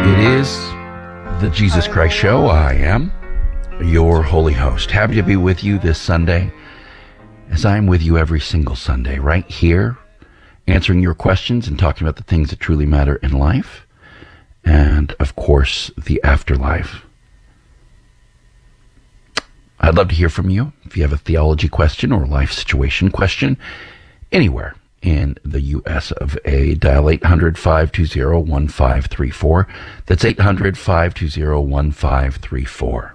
It is the Jesus Christ Show. I am your holy host. Happy to be with you this Sunday, as I'm with you every single Sunday, right here, answering your questions and talking about the things that truly matter in life, and, of course, the afterlife. I'd love to hear from you if you have a theology question or life situation question anywhere in the U.S. of A. Dial 800-520-1534. That's 800-520-1534.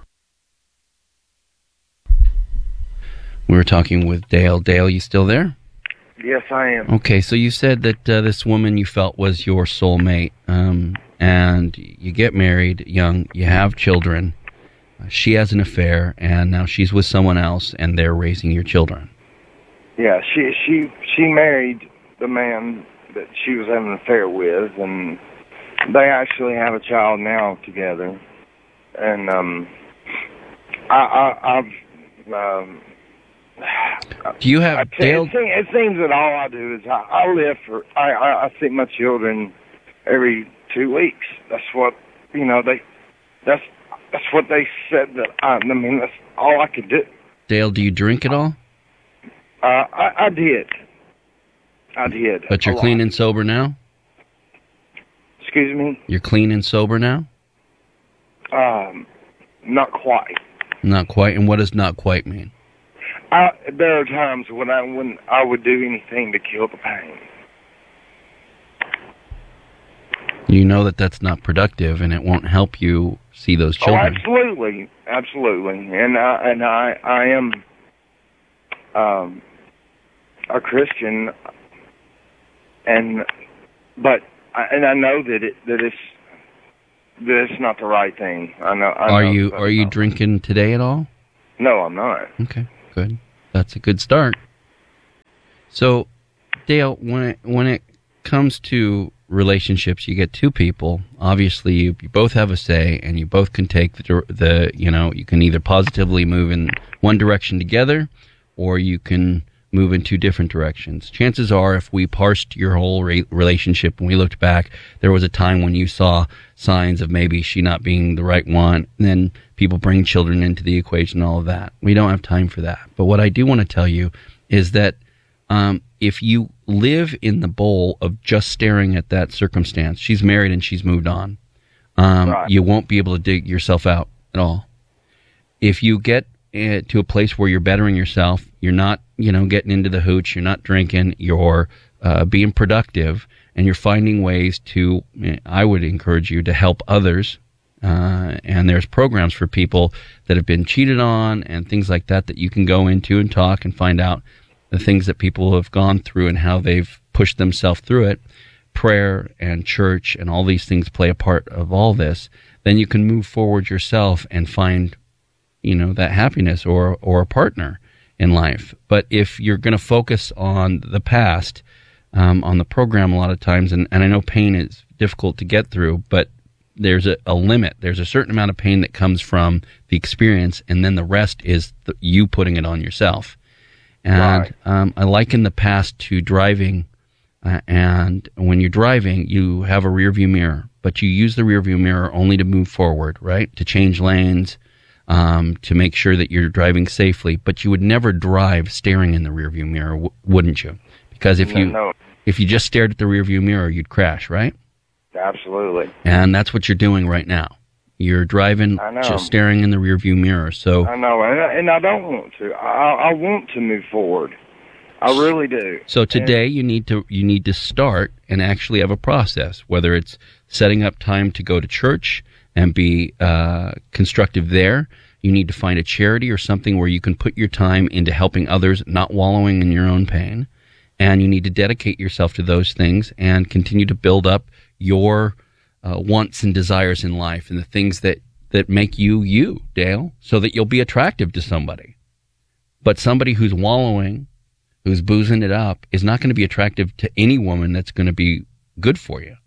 We were talking with Dale. Dale, you still there? Yes, I am. Okay, so you said that this woman you felt was your soulmate, and you get married young, you have children, she has an affair, and now she's with someone else, and they're raising your children. Yeah, she married the man that she was having an affair with, and they actually have a child now together. And do you have Dale? It seems that all I do is I live for. I see my children every 2 weeks. That's what That's what they said that. I mean, that's all I could do. Dale, do you drink at all? I did. But you're clean and sober now? Excuse me? You're clean and sober now? Not quite. Not quite? And what does not quite mean? There are times when I would do anything to kill the pain. You know that that's not productive, and it won't help you see those children. Oh, absolutely. And I am a Christian, but I know that it's not the right thing. I know. Are you drinking today at all? No, I'm not. Okay, good. That's a good start. So, Dale, when it comes to relationships, you get two people. Obviously, you both have a say, and you both can take the you can either positively move in one direction together, or you can move in two different directions. Chances are, if we parsed your whole relationship and we looked back, there was a time when you saw signs of maybe she not being the right one, and then people bring children into the equation, all of that. We don't have time for that. But what I do want to tell you is that if you live in the bowl of just staring at that circumstance, she's married and she's moved on, right, you won't be able to dig yourself out at all. If you get to a place where you're bettering yourself, you're not, getting into the hooch, you're not drinking, you're being productive, and you're finding ways to, I would encourage you to help others. And there's programs for people that have been cheated on and things like that you can go into and talk and find out the things that people have gone through and how they've pushed themselves through it. Prayer and church and all these things play a part of all this. Then you can move forward yourself and find that happiness or a partner in life. But if you're going to focus on the past, on the program a lot of times, and I know pain is difficult to get through, but there's a limit. There's a certain amount of pain that comes from the experience, and then the rest is you putting it on yourself. And right. I liken the past to driving, and when you're driving, you have a rearview mirror, but you use the rearview mirror only to move forward, right? To change lanes, to make sure that you're driving safely, but you would never drive staring in the rearview mirror, wouldn't you? Because if you just stared at the rearview mirror, you'd crash, right? Absolutely. And that's what you're doing right now. You're driving, just staring in the rearview mirror. So I know, and I don't want to. I want to move forward. I really do. So today you need to start and actually have a process, whether it's setting up time to go to church and be constructive there. You need to find a charity or something where you can put your time into helping others, not wallowing in your own pain. And you need to dedicate yourself to those things and continue to build up your wants and desires in life and the things that make you, Dale, so that you'll be attractive to somebody. But somebody who's wallowing, who's boozing it up, is not going to be attractive to any woman that's going to be good for you.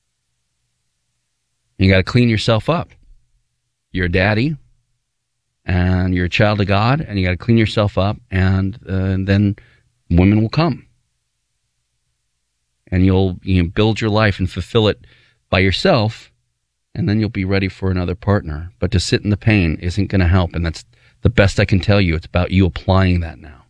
You got to clean yourself up. You're a daddy, and you're a child of God, and you got to clean yourself up, and then women will come. And you'll build your life and fulfill it by yourself, and then you'll be ready for another partner. But to sit in the pain isn't going to help, and that's the best I can tell you. It's about you applying that now.